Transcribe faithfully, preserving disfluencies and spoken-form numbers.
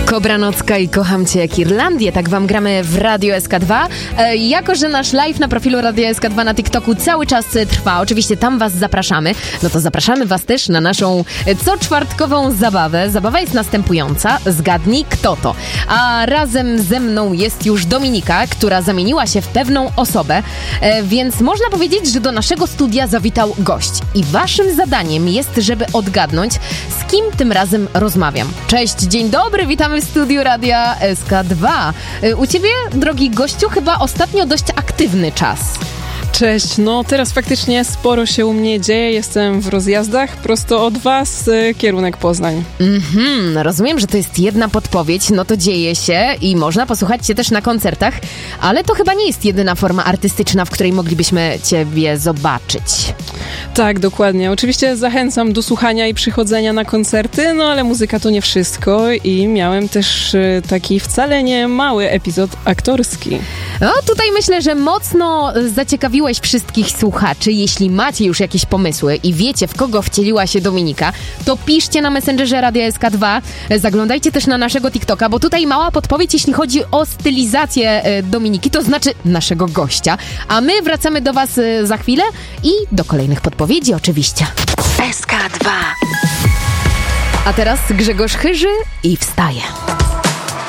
Kobranocka i Kocham Cię jak Irlandię. Tak wam gramy w Radio S K dwa. E, jako, że nasz live na profilu Radio S K dwa na TikToku cały czas trwa, oczywiście tam was zapraszamy, no to zapraszamy was też na naszą coczwartkową zabawę. Zabawa jest następująca. Zgadnij, kto to. A razem ze mną jest już Dominika, która zamieniła się w pewną osobę, e, więc można powiedzieć, że do naszego studia zawitał gość. I waszym zadaniem jest, żeby odgadnąć, z kim tym razem rozmawiam. Cześć, dzień dobry, witamy w studiu Radia S K dwa. U ciebie, drogi gościu, chyba ostatnio dość aktywny czas. Cześć, no teraz faktycznie sporo się u mnie dzieje, jestem w rozjazdach prosto od was, kierunek Poznań. Mhm, rozumiem, że to jest jedna podpowiedź, no to dzieje się i można posłuchać cię też na koncertach, ale to chyba nie jest jedyna forma artystyczna, w której moglibyśmy ciebie zobaczyć. Tak, dokładnie. Oczywiście zachęcam do słuchania i przychodzenia na koncerty, no ale muzyka to nie wszystko i miałem też taki wcale nie mały epizod aktorski. No tutaj myślę, że mocno zaciekawiłeś wszystkich słuchaczy. Jeśli macie już jakieś pomysły i wiecie, w kogo wcieliła się Dominika, to piszcie na Messengerze Radia S K dwa. Zaglądajcie też na naszego TikToka, bo tutaj mała podpowiedź, jeśli chodzi o stylizację Dominiki, to znaczy naszego gościa. A my wracamy do was za chwilę i do kolejnych podpowiedzi oczywiście. S K dwa. A teraz Grzegorz Chyży i Wstaje.